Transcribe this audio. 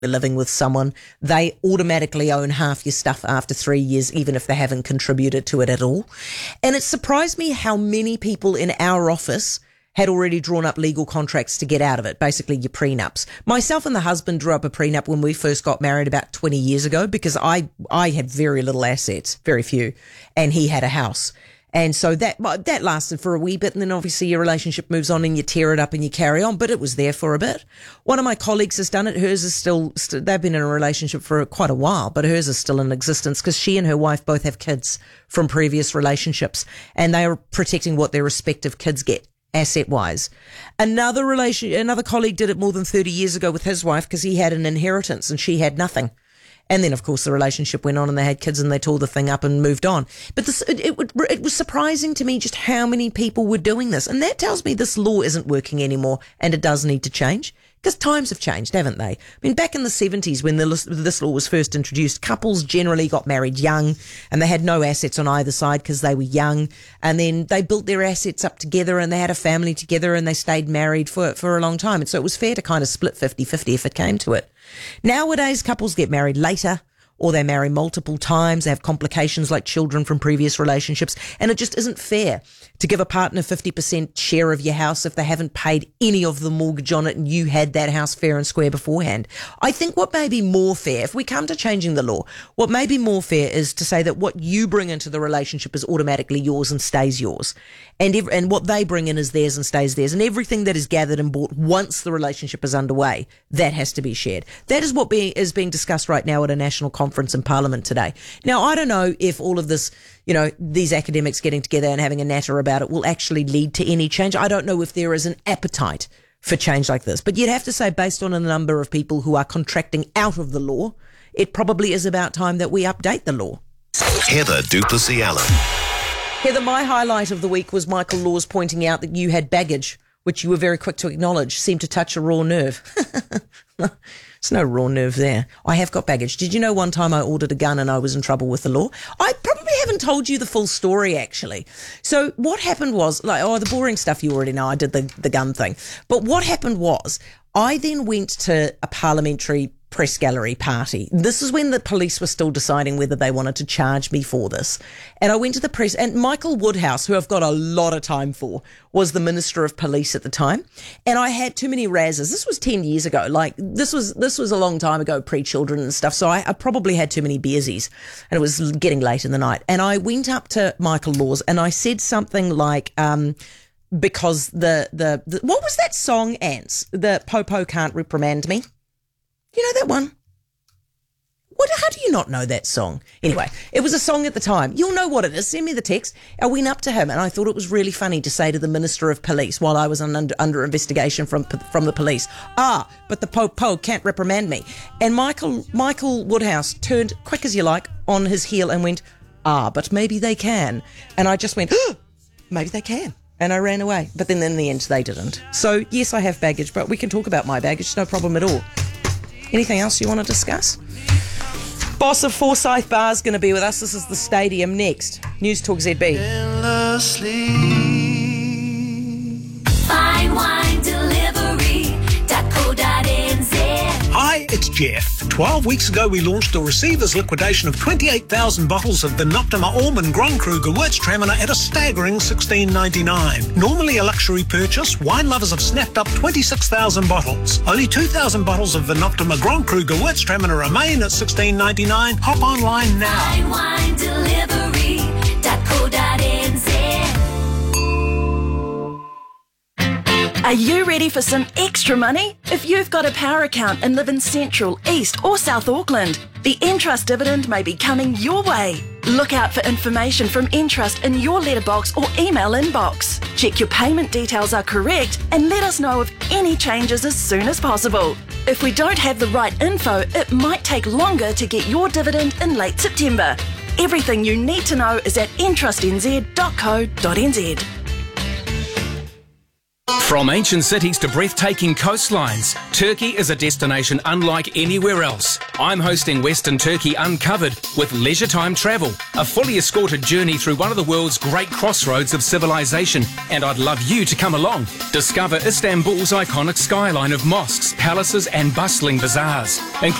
living with someone, they automatically own half your stuff after 3 years, even if they haven't contributed to it at all. And it surprised me how many people in our office had already drawn up legal contracts to get out of it, basically your prenups. Myself and the husband drew up a prenup when we first got married about 20 years ago because I had very little assets, very few, and he had a house. And so that lasted for a wee bit, and then obviously your relationship moves on and you tear it up and you carry on, but it was there for a bit. One of my colleagues has done it. Hers is still they've been in a relationship for quite a while, but hers is still in existence because she and her wife both have kids from previous relationships, and they are protecting what their respective kids get asset-wise. Another colleague did it more than 30 years ago with his wife because he had an inheritance and she had nothing. And then, of course, the relationship went on and they had kids and they tore the thing up and moved on. But it was surprising to me just how many people were doing this. And that tells me this law isn't working anymore and it does need to change because times have changed, haven't they? I mean, back in the 70s when this law was first introduced, couples generally got married young and they had no assets on either side because they were young. And then they built their assets up together and they had a family together and they stayed married for a long time. And so it was fair to kind of split 50-50 if it came to it. Nowadays, couples get married later or they marry multiple times. They have complications like children from previous relationships. And it just isn't fair to give a partner 50% share of your house if they haven't paid any of the mortgage on it and you had that house fair and square beforehand. I think what may be more fair, if we come to changing the law, what may be more fair is to say that what you bring into the relationship is automatically yours and stays yours. And what they bring in is theirs and stays theirs. And everything that is gathered and bought once the relationship is underway, that has to be shared. That is what is being discussed right now at a national conference in Parliament today. Now, I don't know if all of this, these academics getting together and having a natter about it will actually lead to any change. I don't know if there is an appetite for change like this. But you'd have to say, based on a number of people who are contracting out of the law, it probably is about time that we update the law. Heather du Plessis-Allen. Heather, my highlight of the week was Michael Laws pointing out that you had baggage, which you were very quick to acknowledge, seemed to touch a raw nerve. There's no raw nerve there. I have got baggage. Did you know one time I ordered a gun and I was in trouble with the law? I probably haven't told you the full story, actually. So what happened was, the boring stuff you already know, I did the gun thing. But what happened was, I then went to a parliamentary press gallery party. This is when the police were still deciding whether they wanted to charge me for this. And I went to the press, and Michael Woodhouse, who I've got a lot of time for, was the Minister of Police at the time. And I had too many razzes. This was 10 years ago. This was a long time ago, pre-children and stuff. So I probably had too many beersies and it was getting late in the night. And I went up to Michael Laws and I said something like, because the what was that song, Ants? The Popo Can't Reprimand Me. You know that one? How do you not know that song? Anyway, it was a song at the time. You'll know what it is. Send me the text. I went up to him and I thought it was really funny to say to the Minister of Police while I was under investigation from the police, but the Popo can't reprimand me. And Michael Woodhouse turned, quick as you like, on his heel and went, but maybe they can. And I just went, maybe they can. And I ran away. But then in the end, they didn't. So, yes, I have baggage, but we can talk about my baggage. No problem at all. Anything else you want to discuss? Boss of Forsyth Bar is going to be with us. This is the Stadium next. News Talk ZB. Fine wine delivery.co.nz. Hi, it's Jeff. 12 weeks ago, we launched a receivers liquidation of 28,000 bottles of the Noptima Orman Grand Cru Gewürztraminer at a staggering $16.99. Normally a luxury purchase, wine lovers have snapped up 26,000 bottles. Only 2,000 bottles of the Noptima Grand Cru Gewürztraminer remain at $16.99. Hop online now. Fine wine delivery.co.nz. Are you ready for some extra money? If you've got a power account and live in Central, East or South Auckland, the Entrust dividend may be coming your way. Look out for information from Entrust in your letterbox or email inbox. Check your payment details are correct and let us know of any changes as soon as possible. If we don't have the right info, it might take longer to get your dividend in late September. Everything you need to know is at entrustnz.co.nz. From ancient cities to breathtaking coastlines, Turkey is a destination unlike anywhere else. I'm hosting Western Turkey Uncovered with Leisure Time Travel, a fully escorted journey through one of the world's great crossroads of civilization, and I'd love you to come along. Discover Istanbul's iconic skyline of mosques, palaces and bustling bazaars,